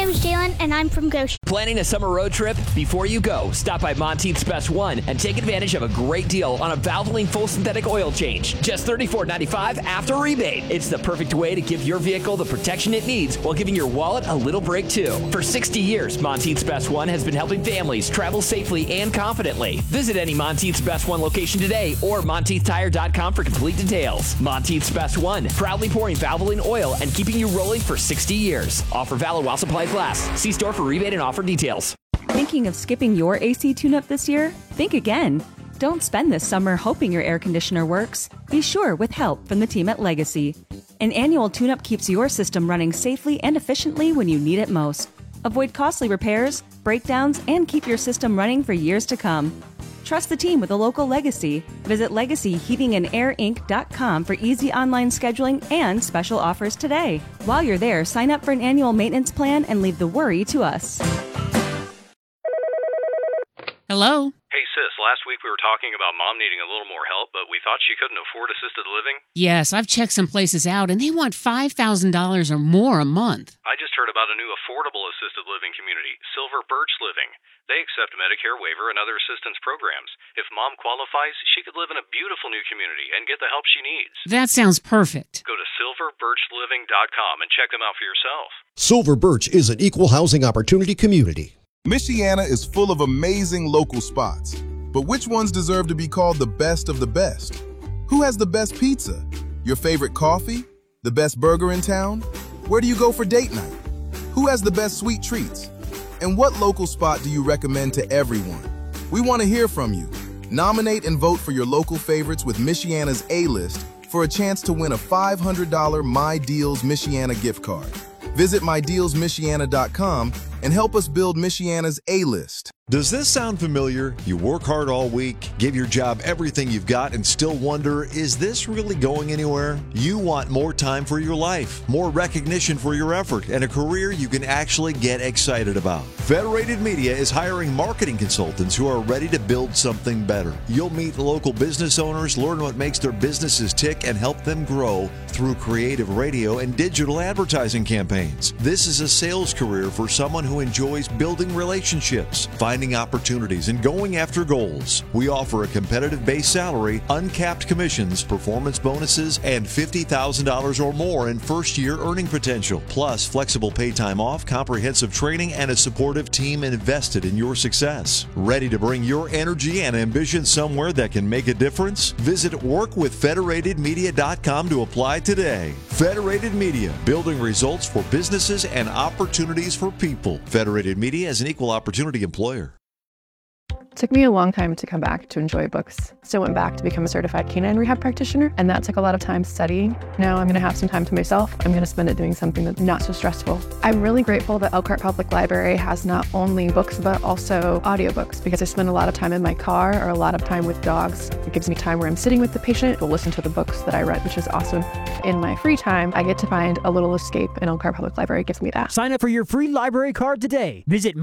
name's Jalen, and I'm from Goshen. Planning a summer road trip? Before you go, stop by Monteith's Best One and take advantage of a great deal on a Valvoline full synthetic oil change. Just $34.95 after rebate. It's the perfect way to give your vehicle the protection it needs while giving your wallet a little break, too. For 60 years, Monteith's Best One has been helping families travel safely and confidently. Visit any Monteith's Best One location today or MonteithTire.com for complete details. Monteith's Best One, proudly pouring Valvoline oil and keeping you rolling for 60 years. Offer valid while supplies last. See store for rebate and offer details. Thinking of skipping your AC tune-up this year? Think again. Don't spend this summer hoping your air conditioner works. Be sure with help from the team at Legacy. An annual tune-up keeps your system running safely and efficiently when you need it most. Avoid costly repairs, breakdowns, and keep your system running for years to come. Trust the team with a local Legacy. Visit LegacyHeatingandAirInc.com for easy online scheduling and special offers today. While you're there, sign up for an annual maintenance plan and leave the worry to us. Hello? Hey, sis, last week we were talking about Mom needing a little more help, but we thought she couldn't afford assisted living. Yes, I've checked some places out, and they want $5,000 or more a month. I just heard about a new affordable assisted living community, Silver Birch Living. They accept Medicare waiver and other assistance programs. If Mom qualifies, she could live in a beautiful new community and get the help she needs. That sounds perfect. Go to silverbirchliving.com and check them out for yourself. Silver Birch is an equal housing opportunity community. Michiana is full of amazing local spots, but which ones deserve to be called the best of the best? Who has the best pizza? Your favorite coffee? The best burger in town? Where do you go for date night? Who has the best sweet treats? And what local spot do you recommend to everyone? We want to hear from you. Nominate and vote for your local favorites with Michiana's A-List for a chance to win a $500 My Deals Michiana gift card. Visit MyDealsMichiana.com and help us build Michiana's A-List. Does this sound familiar? You work hard all week, give your job everything you've got, and still wonder, is this really going anywhere? You want more time for your life, more recognition for your effort, and a career you can actually get excited about. Federated Media is hiring marketing consultants who are ready to build something better. You'll meet local business owners, learn what makes their businesses tick, and help them grow through creative radio and digital advertising campaigns. This is a sales career for someone who enjoys building relationships, finding opportunities, and going after goals. We offer a competitive base salary, uncapped commissions, performance bonuses, and $50,000 or more in first-year earning potential, plus flexible pay time off, comprehensive training, and a supportive team invested in your success. Ready to bring your energy and ambition somewhere that can make a difference? Visit workwithfederatedmedia.com to apply today. Federated Media, building results for businesses and opportunities for people. Federated Media is an equal opportunity employer. It took me a long time to come back to enjoy books. So I went back to become a certified canine rehab practitioner, and that took a lot of time studying. Now I'm going to have some time to myself. I'm going to spend it doing something that's not so stressful. I'm really grateful that Elkhart Public Library has not only books, but also audiobooks, because I spend a lot of time in my car or a lot of time with dogs. It gives me time where I'm sitting with the patient to listen to the books that I read, which is awesome. In my free time, I get to find a little escape, and Elkhart Public Library gives me that. Sign up for your free library card today. Visit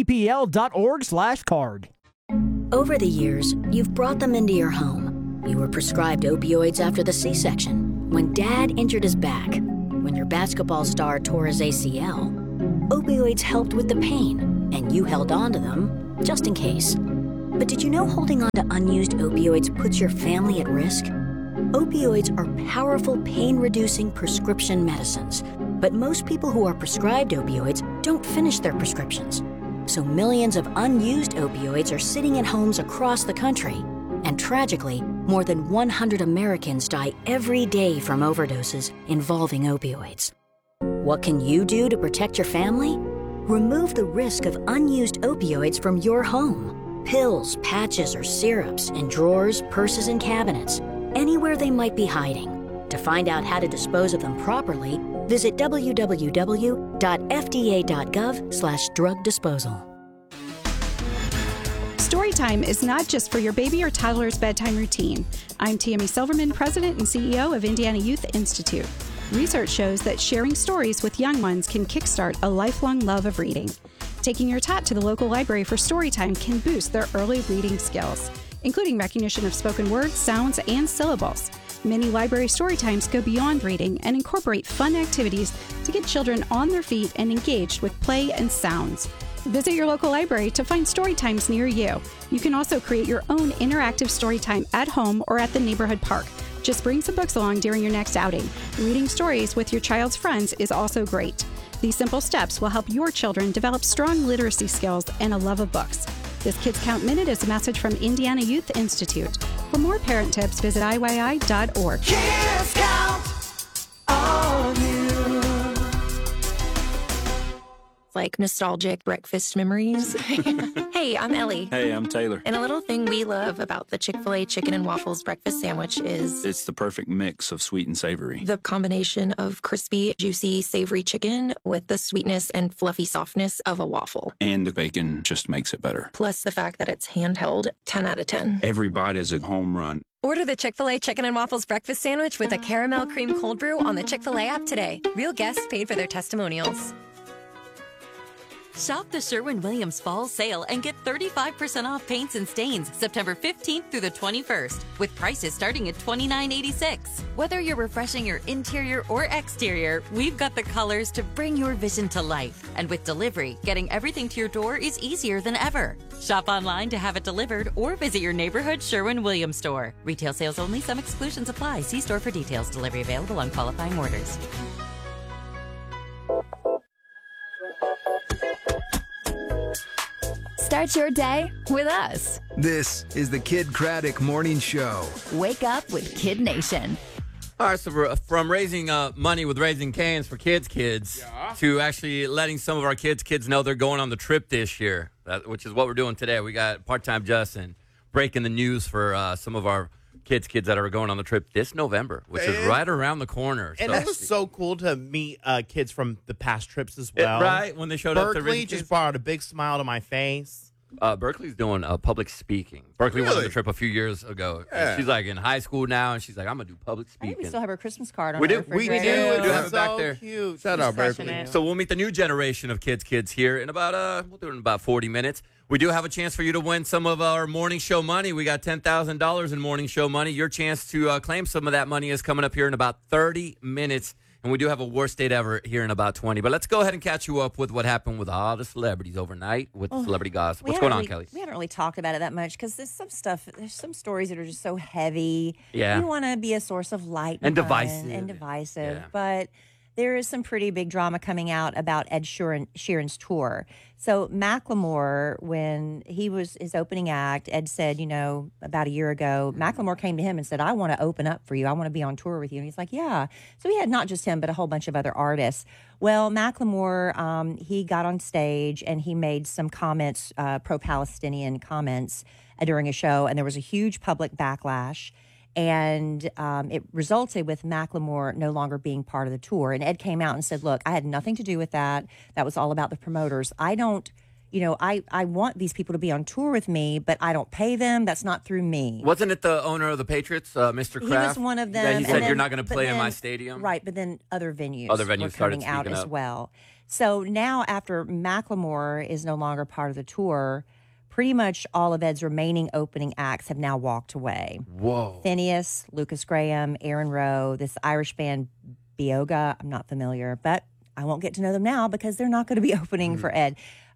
myepl.org/card. Over the years, you've brought them into your home. You were prescribed opioids after the C-section, when Dad injured his back, when your basketball star tore his ACL. Opioids helped with the pain, and you held on to them just in case. But did you know holding on to unused opioids puts your family at risk? Opioids are powerful pain-reducing prescription medicines, but most people who are prescribed opioids don't finish their prescriptions. So millions of unused opioids are sitting in homes across the country. And tragically, more than 100 Americans die every day from overdoses involving opioids. What can you do to protect your family? Remove the risk of unused opioids from your home. Pills, patches, or syrups in drawers, purses, and cabinets, anywhere they might be hiding. To find out how to dispose of them properly, visit www.fda.gov/drug disposal. Storytime is not just for your baby or toddler's bedtime routine. I'm Tammy Silverman, President and CEO of Indiana Youth Institute. Research shows that sharing stories with young ones can kickstart a lifelong love of reading. Taking your tot to the local library for Storytime can boost their early reading skills, including recognition of spoken words, sounds, and syllables. Many library story times go beyond reading and incorporate fun activities to get children on their feet and engaged with play and sounds. Visit your local library to find story times near you. You can also create your own interactive story time at home or at the neighborhood park. Just bring some books along during your next outing. Reading stories with your child's friends is also great. These simple steps will help your children develop strong literacy skills and a love of books. This Kids Count Minute is a message from Indiana Youth Institute. For more parent tips, visit IYI.org. Kids Count on you. Like nostalgic breakfast memories. Hey, I'm Ellie. Hey, I'm Taylor. And a little thing we love about the Chick-fil-A chicken and waffles breakfast sandwich is It's the perfect mix of sweet and savory. the combination of crispy, juicy, savory chicken with the sweetness and fluffy softness of a waffle. And the bacon just makes it better. Plus the fact that it's handheld, 10 out of 10. Every bite is a home run. Order the Chick-fil-A Chicken and Waffles Breakfast Sandwich with a caramel cream cold brew on the Chick-fil-A app today. Real guests paid for their testimonials. Shop the Sherwin-Williams Fall Sale and get 35% off paints and stains September 15th through the 21st, with prices starting at $29.86. Whether you're refreshing your interior or exterior, we've got the colors to bring your vision to life. And with delivery, getting everything to your door is easier than ever. Shop online to have it delivered or visit your neighborhood Sherwin-Williams store. Retail sales only. Some exclusions apply. See store for details. Delivery available on qualifying orders. Start your day with us. This is the Kid Craddock Morning Show. Wake up with Kid Nation. All right, so from raising money with Raising Cane's for kids to actually letting some of our kids know they're going on the trip this year, which is what we're doing today. We got Part-Time Justin breaking the news for some of our kids that are going on the trip this November, which is right around the corner. And it was so cool to meet kids from the past trips as well. Right, when they showed up. Berkeley just brought a big smile to my face. Berkeley's doing public speaking. Berkeley went on the trip a few years ago. Yeah. She's like in high school now, and she's like, I'm going to do public speaking. We still have her Christmas card on We our do. We do. refrigerator. We do have it back So there. cute. Shout She's out, crushing Berkeley. it. So we'll meet the new generation of kids here in about we'll do it in about 40 minutes. We do have a chance for you to win some of our morning show money. We got $10,000 in morning show money. Your chance to claim some of that money is coming up here in about 30 minutes. And we do have a worst date ever here in about 20. But let's go ahead and catch you up with what happened with all the celebrities overnight with celebrity gossip. What's going on, Kelly? We haven't really talked about it that much because there's some stories that are just so heavy. Yeah. We want to be a source of light And fun divisive. And divisive. Yeah. But there is some pretty big drama coming out about Ed Sheeran's tour. So Macklemore, when he was his opening act, Ed said, about a year ago, Macklemore came to him and said, I want to open up for you. I want to be on tour with you. And he's like, yeah. So he had not just him, but a whole bunch of other artists. Well, Macklemore, he got on stage and he made some comments, pro-Palestinian comments during a show. And there was a huge public backlash. And it resulted with Macklemore no longer being part of the tour. And Ed came out and said, look, I had nothing to do with that. That was all about the promoters. I don't, I want these people to be on tour with me, but I don't pay them. That's not through me. Wasn't it the owner of the Patriots, Mr. Kraft? He was one of them. That he said, then, you're not going to play in my then, stadium? Right, but then other venues were started coming out speaking as up. well. So now after Macklemore is no longer part of the tour, pretty much all of Ed's remaining opening acts have now walked away. Whoa. Phineas, Lucas Graham, Aaron Rowe, this Irish band Bioga. I'm not familiar, but I won't get to know them now because they're not going to be opening for Ed.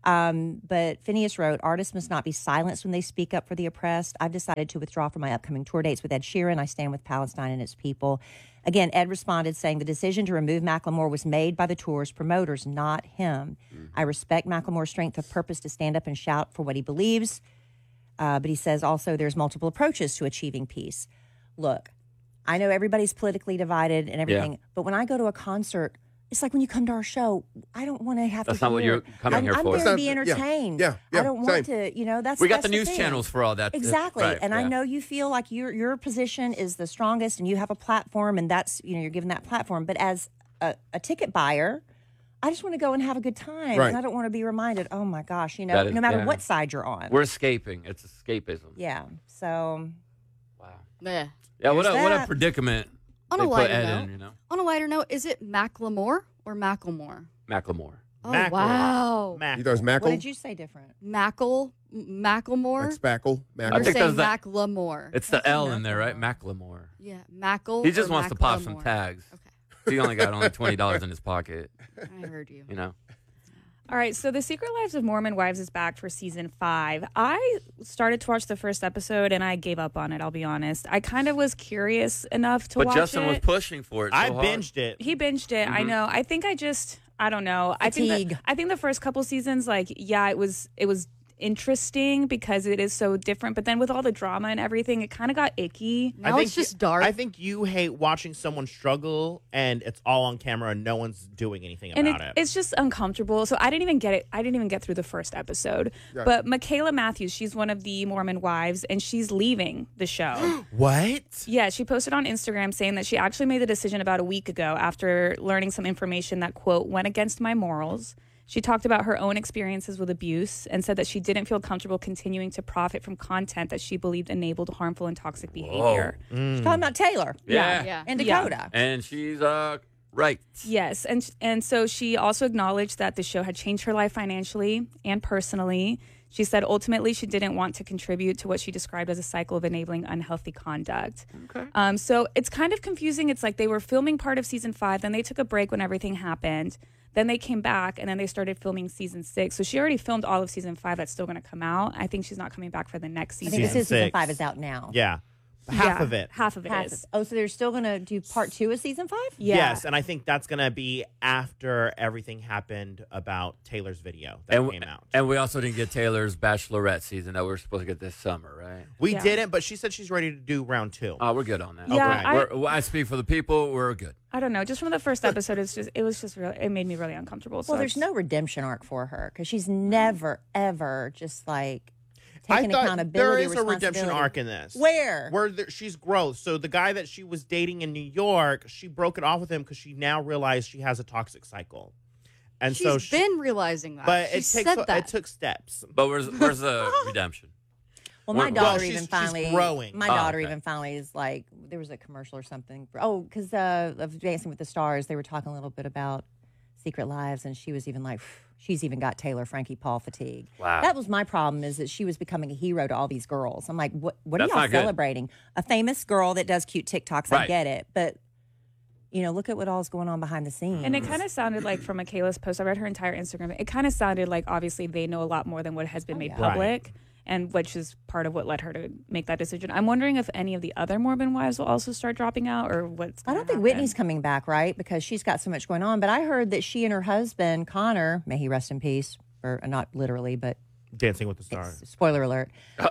But Phineas wrote, artists must not be silenced when they speak up for the oppressed. I've decided to withdraw from my upcoming tour dates with Ed Sheeran. I stand with Palestine and its people. Again, Ed responded saying the decision to remove Macklemore was made by the tour's promoters, not him. I respect Macklemore's strength of purpose to stand up and shout for what he believes. But he says also there's multiple approaches to achieving peace. Look, I know everybody's politically divided and everything, but when I go to a concert, it's like when you come to our show, I don't want to have That's to not what you're coming here for. I'm there to be entertained. Yeah, I don't want to, that's We got the that's news thing. channels for all that. Exactly. Right, and I yeah. know you feel like your position is the strongest and you have a platform and that's, you're given that platform. But as a ticket buyer, I just want to go and have a good time. Right. And I don't want to be reminded, oh my gosh, That is- no matter yeah. what side you're on. We're escaping. It's escapism. Yeah. So. Yeah. Yeah, what There's a that. predicament On they a put lighter Ed note, in, on a lighter note, is it Macklemore or Macklemore? Macklemore. Oh, wow. Mackle. You thought it was Mackle? What did you say different? Macklemore. Macklemore. Like Spackle. You're saying Macklemore. It's the L in there, right? Macklemore. Yeah, Mackle. He just or wants to pop some Macklemore? tags. Okay. He only got $20 in his pocket. I heard you. You know. All right, so The Secret Lives of Mormon Wives is back for season 5. I started to watch the first episode and I gave up on it, I'll be honest. I kind of was curious enough to watch it. But Justin was pushing for it. I so hard. binged it. He binged it, I know. I think I don't know. I think the first couple seasons, like, yeah, it was interesting because it is so different, but then with all the drama and everything, it kind of got icky. Now it's just dark. I think you hate watching someone struggle and it's all on camera and no one's doing anything about it. It's just uncomfortable. So I didn't even get it. I didn't even get through the first episode. Right. But Michaela Matthews, she's one of the Mormon wives, and she's leaving the show. What? Yeah, she posted on Instagram saying that she actually made the decision about a week ago after learning some information that, quote, went against my morals. She talked about her own experiences with abuse and said that she didn't feel comfortable continuing to profit from content that she believed enabled harmful and toxic behavior. She's talking about Taylor. Yeah. And Dakota. And she's right. Yes, and so she also acknowledged that the show had changed her life financially and personally. She said ultimately she didn't want to contribute to what she described as a cycle of enabling unhealthy conduct. Okay. So it's kind of confusing. It's like they were filming part of season 5, then they took a break when everything happened. Then they came back, and then they started filming season 6. So she already filmed all of season 5 that's still going to come out. I think she's not coming back for the next I season. think season 5 is out now. Yeah. Half of it. Half of it is. Oh, so they're still going to do part 2 of season 5? Yeah. Yes, and I think that's going to be after everything happened about Taylor's video that came out. And we also didn't get Taylor's Bachelorette season that we were supposed to get this summer, right? We didn't, but she said she's ready to do round 2. Oh, we're good on that. Yeah, Okay. I speak for the people. We're good. I don't know. Just from the first episode, it made me really uncomfortable. Well, there's no redemption arc for her because she's never, ever just like taking accountability. There is a redemption arc in this. Where? She's growth. So the guy that she was dating in New York, she broke it off with him because she now realized she has a toxic cycle. And She's been realizing that. But it took steps. But where's the redemption? Well, my daughter even she's finally. growing. My daughter even finally is like, there was a commercial or something. Oh, because of Dancing with the Stars, they were talking a little bit about Secret Lives, and she was even like, she's even got Taylor Frankie Paul fatigue. Wow. That was my problem, is that she was becoming a hero to all these girls. I'm like, what are That's y'all not good. celebrating? A famous girl that does cute TikToks, I Right. get it, but look at what all's going on behind the scenes. And it kind of sounded like from Michaela's post, I read her entire Instagram, it kind of sounded like obviously they know a lot more than what has been made public, and which is part of what led her to make that decision. I'm wondering if any of the other Mormon wives will also start dropping out, or what's I don't think Whitney's coming back, right? Because she's got so much going on. But I heard that she and her husband, Connor, may he rest in peace, or not literally, but Dancing with the Stars. Spoiler alert,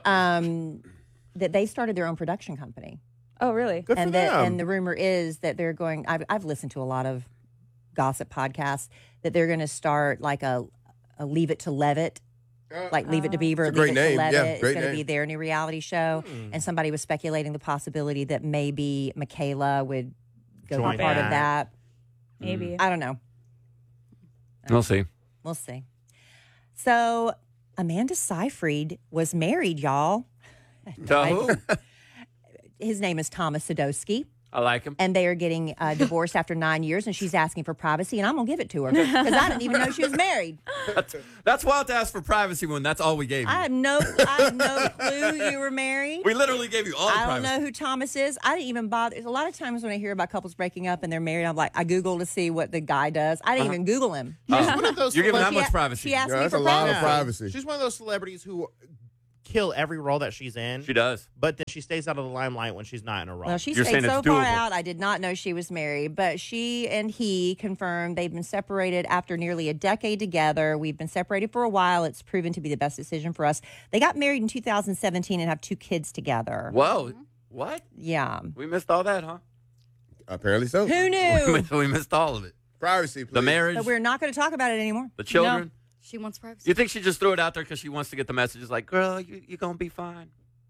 that they started their own production company. Oh, really? Good for them. And the rumor is that they're going, I've listened to a lot of gossip podcasts, that they're going to start like a Leave It to Levitt, like Leave It to Beaver, It's a Leave great It to name. Levitt. Yeah, It's great going to name. be their new reality show. And somebody was speculating the possibility that maybe Michaela would go Join be part of that. that. Maybe. I don't know. We'll see. We'll see. So Amanda Seyfried was married, y'all. To who? His name is Thomas Sadowski. I like him. And they are getting divorced after 9 years, and she's asking for privacy, and I'm going to give it to her because I didn't even know she was married. That's wild to ask for privacy when that's all we gave you. I had no clue you were married. We literally gave you all the I don't privacy. know who Thomas is. I didn't even bother. A lot of times when I hear about couples breaking up and they're married, I'm like, I Google to see what the guy does. I didn't even Google him. She's one of those You're giving that celebrities- much privacy. She asked me that's for a lot of privacy. privacy. She's one of those celebrities who kill every role that she's in. She does. But then she stays out of the limelight when she's not in a role. Well, she You're stayed saying so it's far doable. out, I did not know she was married. But she and he confirmed they've been separated after nearly a decade together. We've been separated for a while. It's proven to be the best decision for us. They got married in 2017 and have 2 kids together. Whoa. What? Yeah. We missed all that, huh? Apparently so. Who knew? We missed all of it. Privacy, please. The marriage, But we're not going to talk about it anymore. the children. She wants privacy. You think she just threw it out there because she wants to get the messages like, girl, you're going to be fine?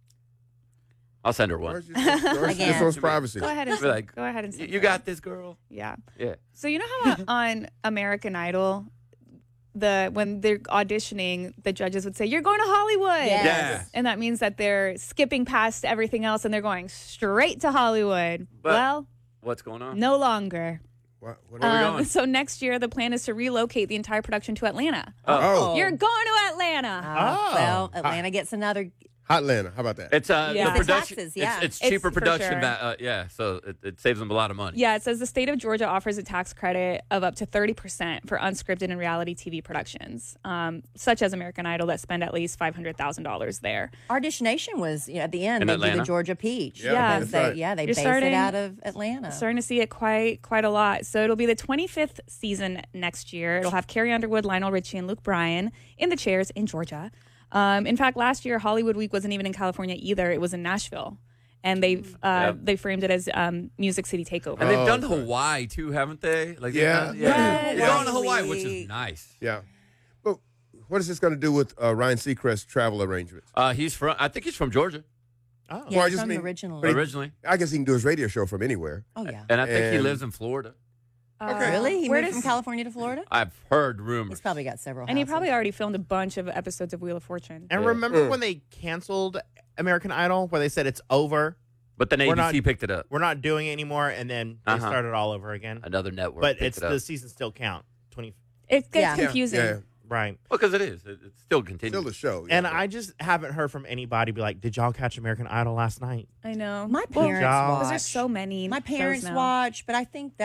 I'll send her one. Again. This was privacy. Go ahead and Be like, go ahead and send You her. got this, girl. Yeah. Yeah. So you know how on American Idol, when they're auditioning, the judges would say, "You're going to Hollywood." Yes. Yeah. And that means that they're skipping past everything else and they're going straight to Hollywood. But- well, What's going on? no longer. What are we going? So next year, the plan is to relocate the entire production to Atlanta. Oh. You're going to Atlanta. Well, Atlanta gets another. Hotlanta. How about that? It's the production. taxes, yeah. It's cheaper It's for production. sure. So it saves them a lot of money. Yeah, it says the state of Georgia offers a tax credit of up to 30% for unscripted and reality TV productions, such as American Idol, that spend at least $500,000 there. Our Dish Nation was at the end. In They do Atlanta? the Georgia Peach. Yeah, because that's right. they You're based it out of Atlanta. Starting to see it quite a lot. So it'll be the 25th season next year. It'll have Carrie Underwood, Lionel Richie, and Luke Bryan in the chairs in Georgia. In fact, last year Hollywood Week wasn't even in California either. It was in Nashville, and they framed it as Music City Takeover. And they've done Hawaii too, haven't they? Like Yeah. They're going to Hawaii, which is nice. Yeah. But what is this going to do with Ryan Seacrest's travel arrangements? I think he's from Georgia. Oh. Yeah, Well, I he's just from mean- originally. but he- Originally. I guess he can do his radio show from anywhere. Oh, yeah. And I think he And- lives in Florida. Really? He Where moved does- from California to Florida? I've heard rumors. He's probably got several And he houses. probably already filmed a bunch of episodes of Wheel of Fortune. And remember when they canceled American Idol, where they said it's over? But then We're ABC not- picked it up. We're not doing it anymore, and then they Uh-huh. started all over again. Another network. But picked it's it up. the seasons still count. 20. It gets Yeah. confusing. Yeah. Right. Well, because it is. It still continues. Still a show. And yeah. I just haven't heard from anybody be like, "Did y'all catch American Idol last night?" I know. My Well, parents Y'all- watch. because there's so many. My shows parents now. watch, but I think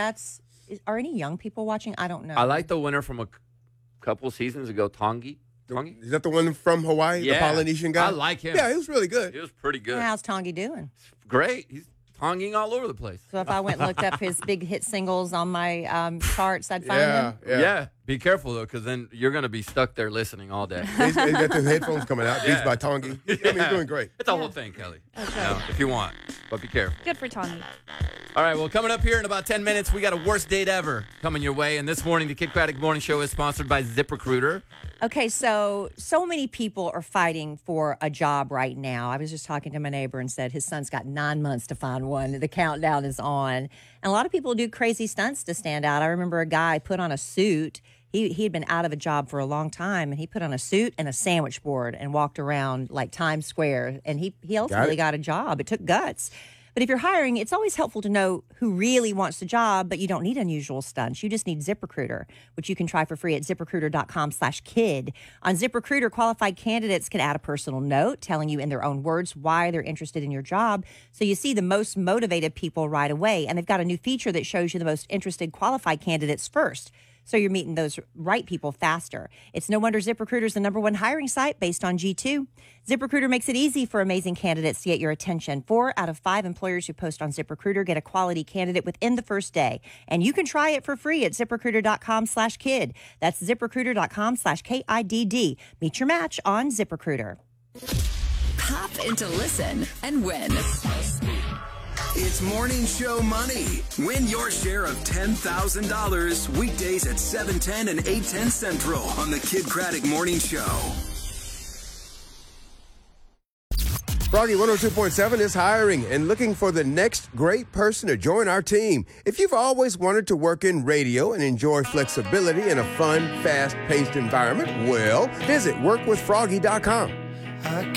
are any young people watching? I don't know. I like the winner from a couple seasons ago, Tongi. Tongi? Is that the one from Hawaii, Yeah. the Polynesian guy? I like him. Yeah, he was really good. He was pretty good. How's Tongi doing? Great. He's tonging all over the place. So if I went and looked up his big hit singles on my charts, I'd find Yeah, him. yeah. Be careful, though, because then you're going to be stuck there listening all day. He's got the headphones coming out. Beats Yeah. by Tongi. I mean, he's doing great. It's a whole thing, Kelly. If you want. But be careful. Good for Tommy. All right, well, coming up here in about 10 minutes, we got a worst date ever coming your way. And this morning, the Kid Craddock Morning Show is sponsored by ZipRecruiter. Okay, so many people are fighting for a job right now. I was just talking to my neighbor and said his son's got 9 months to find one. The countdown is on. And a lot of people do crazy stunts to stand out. I remember a guy put on a suit. He had been out of a job for a long time, and he put on a suit and a sandwich board and walked around like Times Square, and he ultimately got a job. It took guts. But if you're hiring, it's always helpful to know who really wants the job, but you don't need unusual stunts. You just need ZipRecruiter, which you can try for free at ZipRecruiter.com/kid. On ZipRecruiter, qualified candidates can add a personal note telling you in their own words why they're interested in your job. So you see the most motivated people right away. And they've got a new feature that shows you the most interested qualified candidates first. So you're meeting those right people faster. It's no wonder ZipRecruiter is the #1 hiring site based on G2. ZipRecruiter makes it easy for amazing candidates to get your attention. 4 out of 5 employers who post on ZipRecruiter get a quality candidate within the first day. And you can try it for free at ZipRecruiter.com/kid. That's ZipRecruiter.com/KIDD. Meet your match on ZipRecruiter. Pop into Listen and win. It's Morning Show Money. Win your share of $10,000 weekdays at 7:10 and 8:10 Central on the Kid Craddock Morning Show. Froggy 102.7 is hiring and looking for the next great person to join our team. If you've always wanted to work in radio and enjoy flexibility in a fun, fast-paced environment, well, visit workwithfroggy.com. I